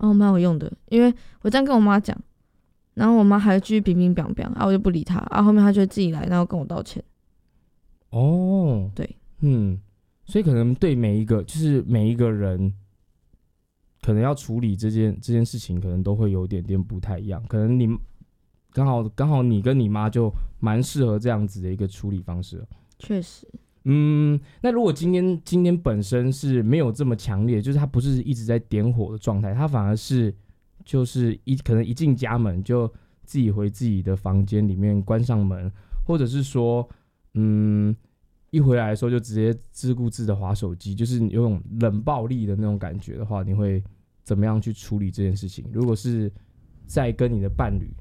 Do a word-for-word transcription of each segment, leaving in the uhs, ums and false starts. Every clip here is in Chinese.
哦，蛮有用的，因为我这样跟我妈讲，然后我妈还继续冰冰冰冰，啊，我就不理她，啊，后面她就会自己来，然后跟我道歉。 哦， 对， 嗯，所以可能对每一个，就是每一个人，可能要处理这件这件事情，可能都会有点点不太一样。可能你刚好刚好你跟你妈就蛮适合这样子的一个处理方式。 确实。 嗯，那如果今天今天本身是没有这么强烈，就是他不是一直在点火的状态，他反而是就是一可能一进家门就自己回自己的房间里面关上门，或者是说，嗯，一回来的时候就直接自顾自的滑手机，就是有种冷暴力的那种感觉的话，你会怎么样去处理这件事情？如果是在跟你的伴侣，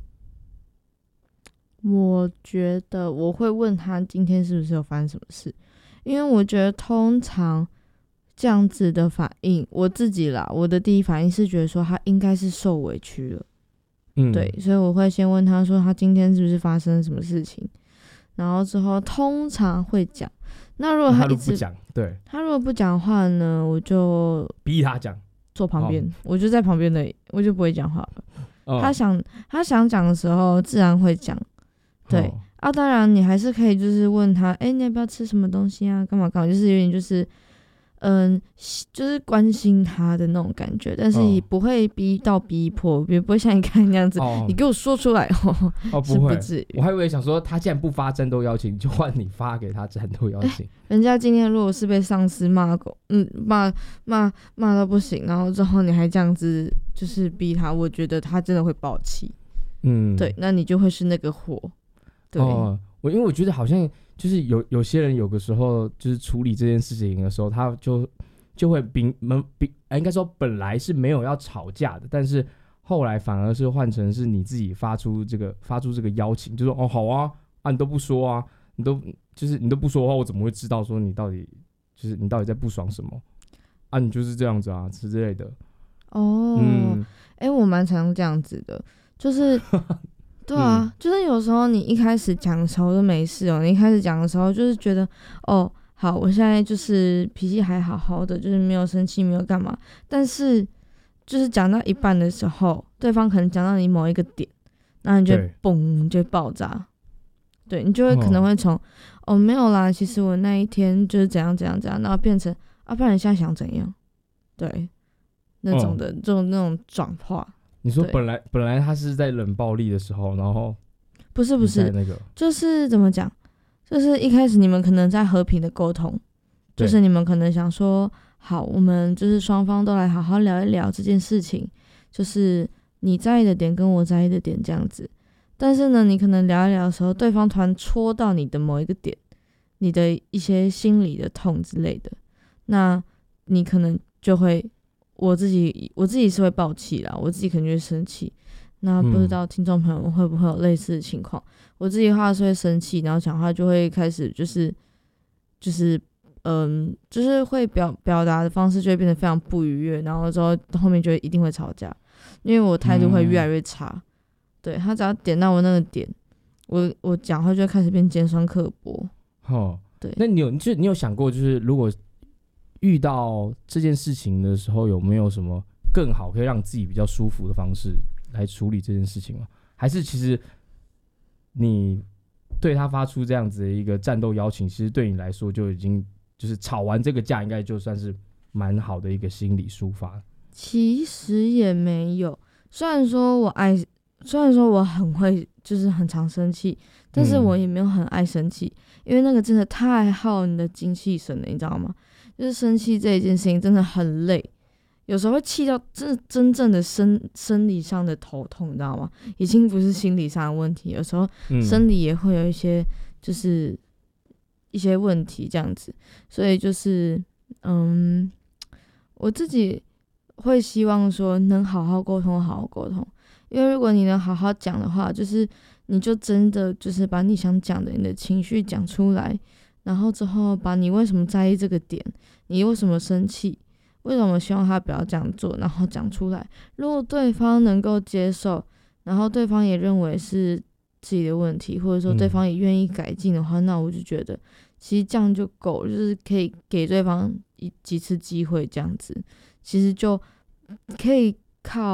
我觉得我会问他今天是不是有发生什么事，因为我觉得通常这样子的反应，我自己啦，我的第一反应是觉得说他应该是受委屈了， 嗯， 对，所以我会先问他说他今天是不是发生了什么事情，然后之后通常会讲。那如果他他一直如果不讲，对， 他如果不讲话呢，我就逼他讲， 坐旁边， 哦我就在旁边的，我就不会讲话了。 哦、 他想他想讲的时候，自然会讲。对、 哦啊，当然你还是可以就是问他，哎、欸，你要不要吃什么东西啊？干嘛干嘛？就是有点就是，嗯，就是关心他的那种感觉，但是也不会逼到逼迫，也不会像你刚才那样子， 哦、 你给我说出来哦。 哦，不会， 是不至于。 我还以为想说他既然不发战斗邀请，就换你发给他战斗邀请。 欸、人家今天如果是被上司骂狗，嗯，骂骂骂到不行，然后之后你还这样子就是逼他，我觉得他真的会爆气。 嗯， 对，那你就会是那个火。对， 哦，我因为我觉得好像就是有有些人有个时候就是处理这件事情的时候，他就就会并并应该说本来是没有要吵架的，但是后来反而是换成是你自己发出这个发出这个邀请，就说哦好啊啊你都不说啊，你都就是你都不说的话，我怎么会知道说你到底就是你到底在不爽什么啊？你就是这样子啊之类的。 哦，嗯，哎、欸，我蛮常这样子的，就是。对啊、嗯，就是有时候你一开始讲的时候都没事哦，你一开始讲的时候就是觉得哦好，我现在就是脾气还好好的，就是没有生气，没有干嘛。但是就是讲到一半的时候，对方可能讲到你某一个点，然后你就嘣就会爆炸。对，你就会可能会从 哦, 哦没有啦，其实我那一天就是怎样怎样怎样，然后变成啊不然你现在想怎样？对，那种的、哦、这种那种转化。 你说本来本来他是在冷暴力的时候，然后不是不是那个， 就是怎么讲？就是一开始你们可能在和平的沟通，就是你们可能想说，好，我们就是双方都来好好聊一聊这件事情，就是你在意的点跟我在意的点这样子。但是呢，你可能聊一聊的时候，对方突然戳到你的某一个点，你的一些心理的痛之类的，那你可能就会。我自己我自己是会爆气啦，我自己肯定会生气。那不知道听众朋友们会不会有类似的情况？嗯、我自己的话是会生气，然后讲话就会开始就是就是嗯，就是会表表达的方式就会变得非常不愉悦，然后之后后面就一定会吵架，因为我态度会越来越差。嗯、对他只要点到我那个点，我我讲话就会开始变尖酸刻薄。 哦， 对， 那你有就你有想过，就是如果遇到这件事情的时候，有没有什么更好可以让自己比较舒服的方式来处理这件事情吗？还是其实你对他发出这样子的一个战斗邀请，其实对你来说就已经就是吵完这个架，应该就算是蛮好的一个心理抒发？ 其实也没有，虽然说我爱，虽然说我很会，就是很常生气，但是我也没有很爱生气，嗯、因为那个真的太耗你的精气神了，你知道吗？就是生气这一件事情真的很累，有时候会气到真真正的生生理上的头痛，你知道吗？已经不是心理上的问题，有时候生理也会有一些就是一些问题这样子，所以就是嗯，我自己会希望说能好好沟通，好好沟通，因为如果你能好好讲的话，就是你就真的就是把你想讲的你的情绪讲出来。然后之后把你为什么在意这个点，你为什么生气，为什么希望他不要这样做，然后讲出来。如果对方能够接受，然后对方也认为是自己的问题，或者说对方也愿意改进的话，嗯、那我就觉得其实这样就够了，就是可以给对方一几次机会这样子，其实就可以靠